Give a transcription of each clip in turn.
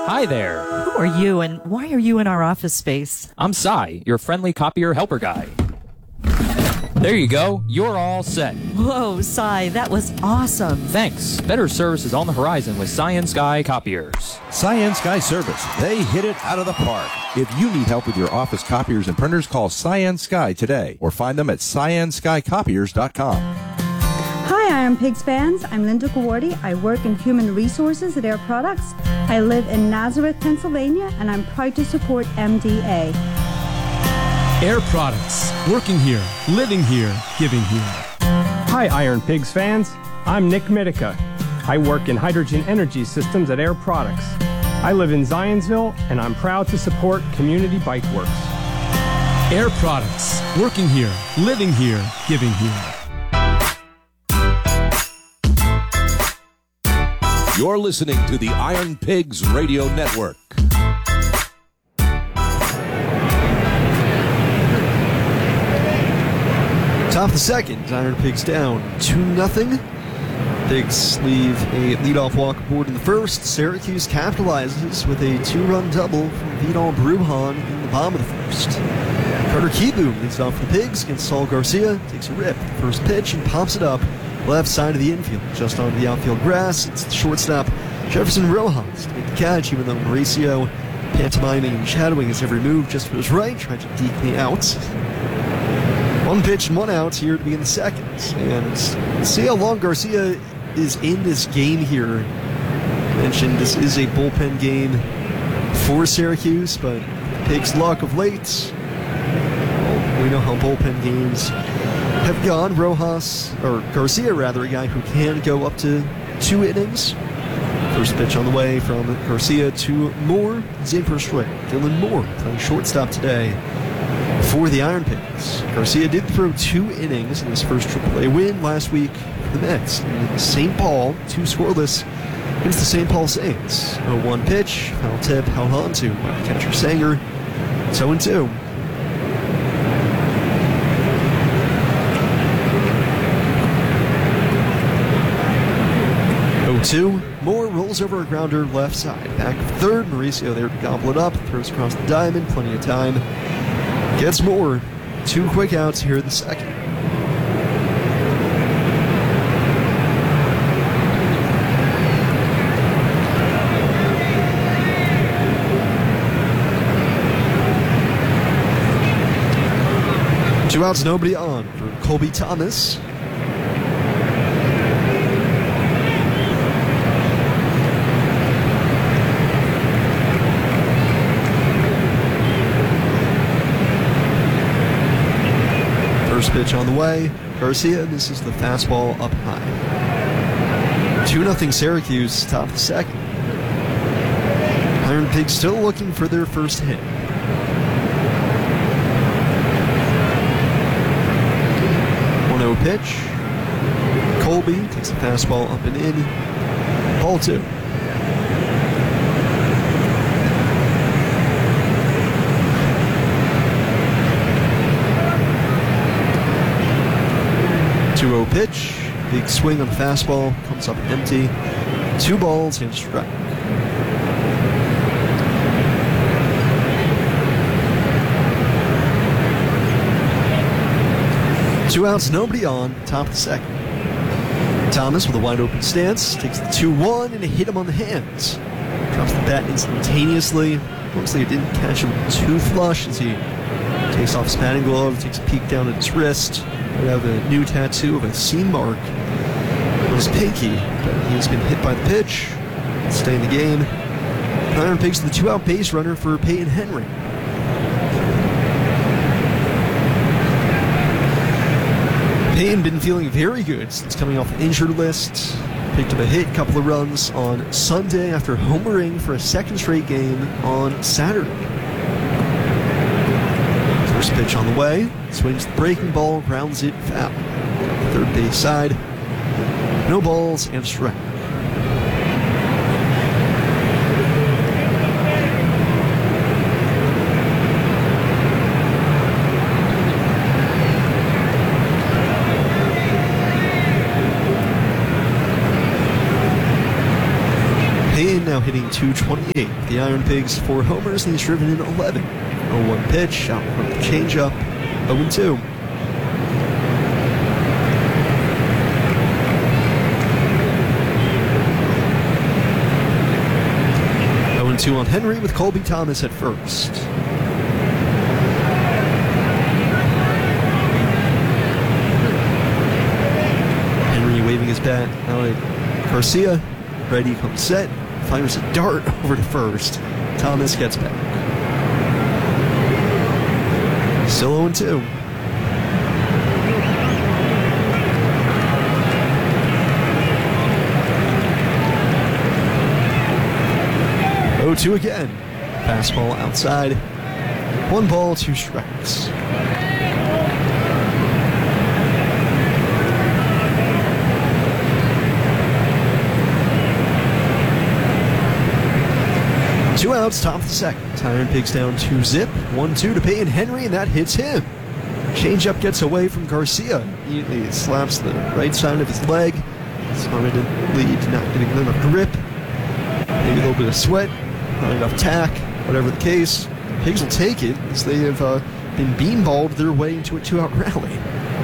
Hi there. Who are you and why are you in our office space? I'm Cy, your friendly copier helper guy. There you go. You're all set. Whoa, Cy, that was awesome. Thanks. Better service is on the horizon with Science Sky Copiers. Science Sky Service. They hit it out of the park. If you need help with your office copiers and printers, call Science Sky today or find them at scienceskycopiers.com. Hi, Iron Pigs fans. I'm Linda Gawardi. I work in human resources at Air Products. I live in Nazareth, Pennsylvania, and I'm proud to support MDA. Air Products. Working here, living here, giving here. Hi, Iron Pigs fans. I'm Nick Mitica. I work in hydrogen energy systems at Air Products. I live in Zionsville, and I'm proud to support Community Bike Works. Air Products. Working here, living here, giving here. You're listening to the Iron Pigs Radio Network. Top of the second, Iron Pigs down 2-0. Pigs leave a leadoff walk aboard in the first. Syracuse capitalizes with a 2-run double from Vidal Brujan in the bottom of the first. Carter Kieboom leads off for the Pigs against Saul Garcia. Takes a rip at the first pitch and pops it up left side of the infield, just onto the outfield grass. It's the shortstop, Jefferson Rojas, to make the catch, even though Mauricio, pantomiming and shadowing his every move just to his right, tried to deke me out. One pitch and one out here to begin the second. And see how long Garcia is in this game here. I mentioned this is a bullpen game for Syracuse, but Pigs' luck of late, well, we know how bullpen games have gone. Garcia, a guy who can go up to 2 innings. First pitch on the way from Garcia to Moore. In for a strike. Dylan Moore playing shortstop today for the Iron Pigs. Garcia did throw 2 innings in his first AAA win last week for the Mets. In St. Paul, 2 scoreless against the St. Paul Saints. 0-1 pitch, foul tip, held on to by catcher Sanger. 0-2. 2. Moore rolls over a grounder left side. Back of third. Mauricio there to gobble it up. Throws across the diamond. Plenty of time. Gets Moore. 2 quick outs here in the second. Two outs, nobody on for Colby Thomas. First pitch on the way. Garcia, this is the fastball up high. 2-0 Syracuse, top of the second. Iron Pigs still looking for their first hit. 1-0 pitch. Colby takes the fastball up and in. Ball 2. Pitch, big swing on the fastball, comes up empty. 2 balls and a strike. Two outs, nobody on, top of the second. Thomas with a wide open stance, takes the 2-1 and a hit him on the hands. Drops the bat instantaneously. Looks like it didn't catch him too flush as he takes off his batting glove, takes a peek down at his wrist. We have a new tattoo of a seam mark on his pinky, but he's been hit by the pitch. Stay in the game. Iron Pigs the 2-out base runner for Peyton Henry. Peyton been feeling very good since coming off the injured list. Picked up a hit, couple of runs on Sunday after homering for a second straight game on Saturday. First pitch on the way. Swings the breaking ball, grounds it foul. Third base side. No balls and a strike. Payne now hitting .228. The Iron Pigs 4 homers, and he's driven in 11. 0-1 pitch, out from the changeup, 0-2. 0-2 on Henry with Colby Thomas at first. Henry waving his bat out at Garcia. Ready, comes set. Fires a dart over to first. Thomas gets back. Still 0-2. .2 again. Fastball outside. 1 ball, 2 strikes. Two outs, top of the second. Iron Pigs down 2-zip. 1-2 to Peyton Henry, and that hits him. Changeup gets away from Garcia. He slaps the right side of his leg. Started to lead, not getting enough grip. Maybe a little bit of sweat. Not enough tack, whatever the case. Pigs will take it as they have been beanballed their way into a 2-out rally.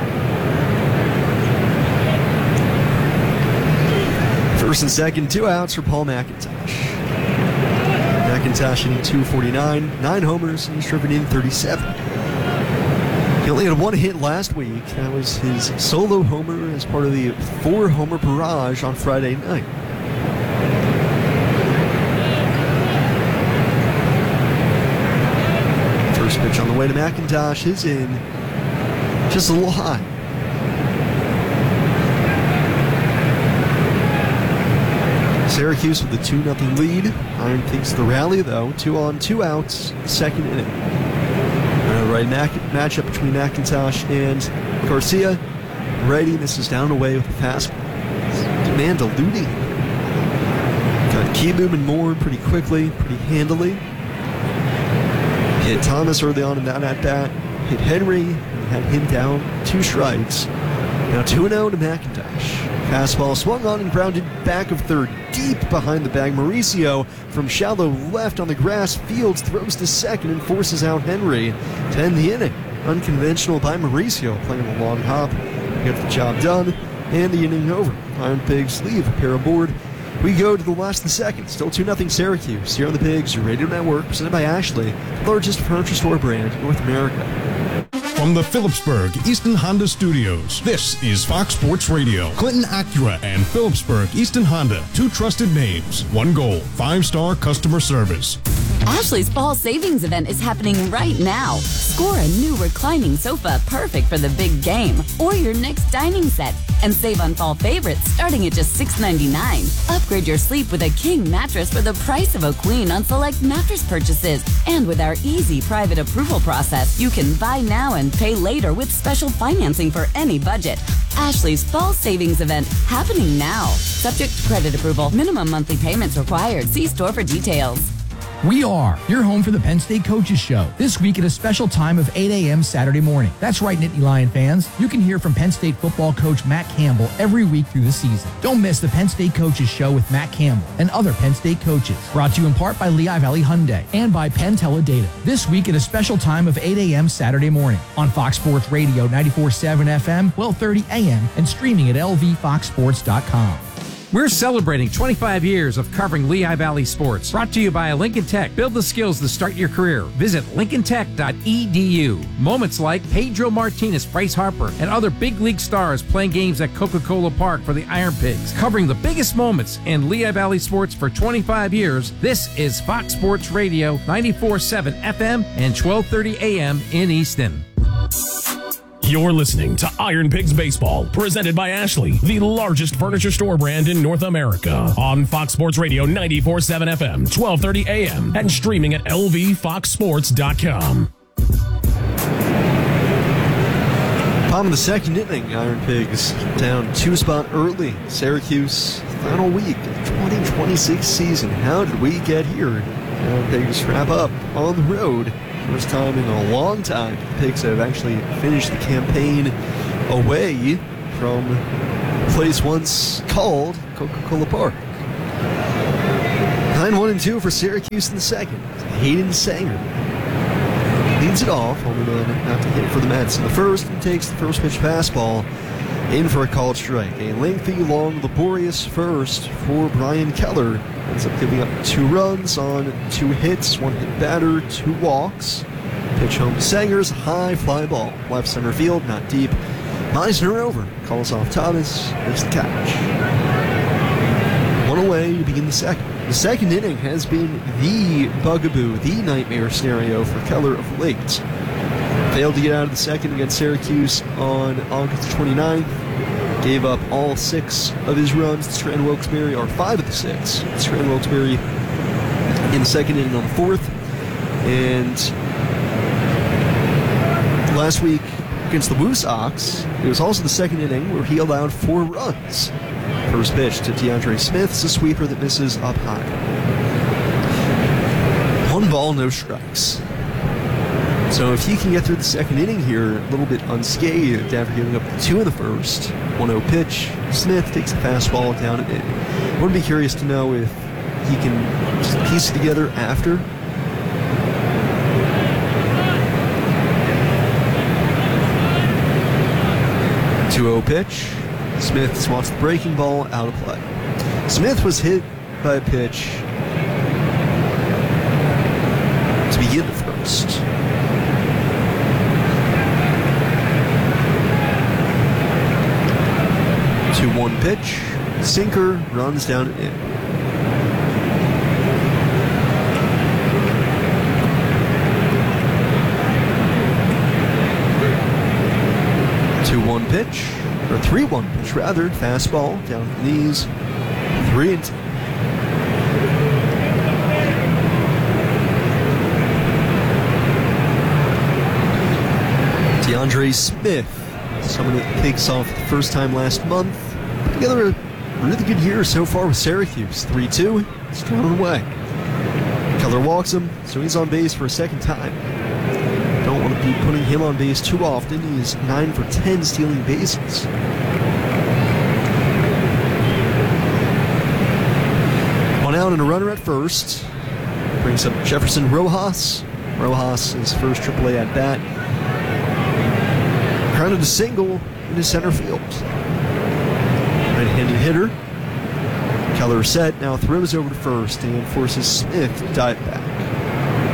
First and second, 2 outs for Paul McIntosh. McIntosh hitting .249, 9 homers, and he's driven in 37. He only had 1 hit last week. That was his solo homer as part of the 4-homer barrage on Friday night. First pitch on the way to McIntosh is in. Just a little high. Syracuse with a 2-0 lead. Iron Pigs the rally though. 2 on, 2 outs. Second inning. Right matchup between McIntosh and Garcia. Righty misses down away with a fastball. Demand eluding. Got Key moving more pretty quickly, pretty handily. Hit Thomas early on in that at-bat. Hit Henry, and had him down 2 strikes. Now 2-0 to McIntosh. Fastball swung on and grounded back of third, deep behind the bag. Mauricio from shallow left on the grass. Fields throws to second and forces out Henry to end the inning. Unconventional by Mauricio, playing a long hop. Gets the job done, and the inning over. Iron Pigs leave a pair aboard. We go to the last of the second. Still 2-0 Syracuse. Here on the Pigs Radio Network, presented by Ashley, the largest furniture store brand in North America. From the Phillipsburg Easton Honda Studios, this is Fox Sports Radio. Clinton Acura and Phillipsburg Easton Honda, 2 trusted names, 1 goal, 5-star customer service. Ashley's fall savings event is happening right now. Score a new reclining sofa perfect for the big game or your next dining set, and save on fall favorites starting at just $6.99. Upgrade your sleep with a king mattress for the price of a queen on select mattress purchases. And with our easy private approval process, you can buy now and pay later with special financing for any budget. Ashley's fall savings event happening now. Subject to credit approval. Minimum monthly payments required. See store for details. We are your home for the Penn State Coaches Show. This week at a special time of 8 a.m. Saturday morning. That's right, Nittany Lion fans. You can hear from Penn State football coach Matt Campbell every week through the season. Don't miss the Penn State Coaches Show with Matt Campbell and other Penn State coaches. Brought to you in part by Lehigh Valley Hyundai and by Penn Teledata. This week at a special time of 8 a.m. Saturday morning on Fox Sports Radio 94.7 FM, 12:30 a.m. and streaming at lvfoxsports.com. We're celebrating 25 years of covering Lehigh Valley sports. Brought to you by Lincoln Tech. Build the skills to start your career. Visit lincolntech.edu. Moments like Pedro Martinez, Bryce Harper, and other big league stars playing games at Coca-Cola Park for the Iron Pigs. Covering the biggest moments in Lehigh Valley sports for 25 years, this is Fox Sports Radio, 94.7 FM and 12:30 a.m. in Easton. You're listening to Iron Pigs Baseball, presented by Ashley, the largest furniture store brand in North America. On Fox Sports Radio 94.7 FM, 12:30 a.m. and streaming at lvfoxsports.com. Bottom of the second inning, Iron Pigs down 2 spot early. Syracuse, final week of the 2026 season. How did we get here? Iron Pigs wrap up on the road. First time in a long time the Pigs have actually finished the campaign away from a place once called Coca-Cola Park. Line 1 and 2 for Syracuse in the second. Hayden Sanger leads it off, only man not to hit for the Mets in the first, and takes the first pitch fastball in for a called strike. A lengthy, long, laborious first for Brian Keller. Ends up giving up 2 runs on 2 hits, 1 hit batter, 2 walks. Pitch home to Sanger's, high fly ball, left center field, not deep. Meisner over, calls off Thomas, makes the catch. 1 away to begin the second. The second inning has been the bugaboo, the nightmare scenario for Keller of late. Failed to get out of the second against Syracuse on August 29th. Gave up all 6 of his runs to Strand Wilkes-Barre, or 5 of the 6. Strand Wilkes-Barre in the second inning on the 4th. And last week against the Woo Sox, it was also the second inning where he allowed 4 runs. First pitch to DeAndre Smith. It's a sweeper that misses up high. 1 ball, no strikes. So if he can get through the second inning here a little bit unscathed after giving up 2 in the first, 1-0 pitch, Smith takes a fastball down and in. I would be curious to know if he can just piece it together after. .2-0 pitch. Smith swats the breaking ball out of play. Smith was hit by a pitch to begin the first. 2-1 pitch. Sinker runs down and in. Pitch, or 3-1 pitch rather, fastball down the knees, 3-2. DeAndre Smith, someone that takes off the first time last month, put together a really good year so far with Syracuse. 3-2, it's thrown away. Keller walks him, so he's on base for a second time. Don't want to be putting him on base too often. He is 9 for 10 stealing bases. One out and a runner at first. Brings up Jefferson Rojas. Rojas, his first AAA at bat. Grounded a single into center field. Right-handed hitter. Keller set, now throws over to first and forces Smith to dive back.